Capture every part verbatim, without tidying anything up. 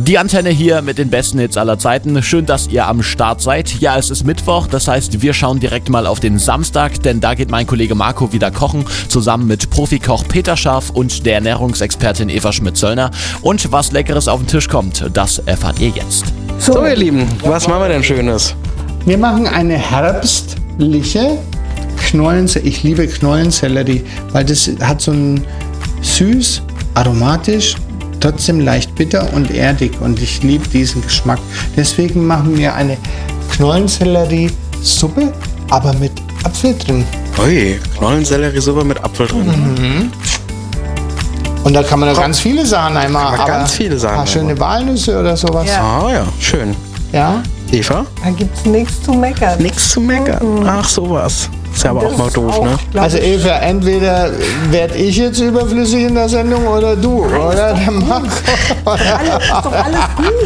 Die Antenne hier mit den besten Hits aller Zeiten. Schön, dass ihr am Start seid. Ja, es ist Mittwoch, das heißt, wir schauen direkt mal auf den Samstag, denn da geht mein Kollege Marco wieder kochen, zusammen mit Profikoch Peter Scharf und der Ernährungsexpertin Eva Schmidt-Zöllner. Und was Leckeres auf den Tisch kommt, das erfahrt ihr jetzt. So, so ihr Lieben, was machen wir denn Schönes? Wir machen eine herbstliche Knollensellerie. Ich liebe Knollensellerie, weil das hat so ein süß, aromatisch, trotzdem leicht bitter und erdig und ich liebe diesen Geschmack. Deswegen machen wir eine Knollensellerie-Suppe, aber mit Apfel drin. Ui, Knollensellerie-Suppe mit Apfel drin. Mhm. Und da kann man da ganz viele Sachen einmal. Kann man ganz viele Sachen. Ein paar schöne Walnüsse oder sowas. Ja. Ah ja, schön. Ja. Eva? Da gibt's nichts zu meckern. Nichts zu meckern. Mhm. Ach, sowas. Ist ja aber das auch mal doof, auch, ne? Also Eva, entweder werde ich jetzt überflüssig in der Sendung oder du, Nein, oder der Marco. Alles, ist doch alles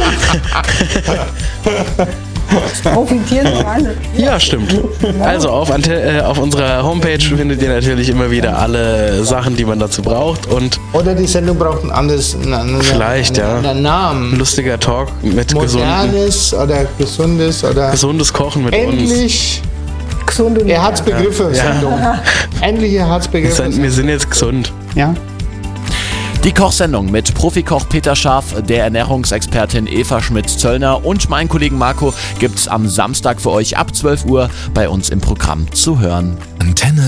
gut. Es profitieren doch alle. Ja, stimmt. Also auf, Ante- äh, auf unserer Homepage findet ihr natürlich immer wieder alle Sachen, die man dazu braucht. Und Oder die Sendung braucht ein anderes, einen, einen, vielleicht, einen ja. anderen Namen. Lustiger Talk mit gesunden, Modernes oder gesundes oder gesundes Kochen mit uns. endlich Gesund und er hat's Begriffe Ja. Sendung. Endlich er hat's Wir Begriffe. sind, wir sind jetzt gesund. Ja. Die Kochsendung mit Profikoch Peter Scharf, der Ernährungsexpertin Eva Schmidt-Zöllner und meinen Kollegen Marco gibt's am Samstag für euch ab zwölf Uhr bei uns im Programm zu hören. Antenne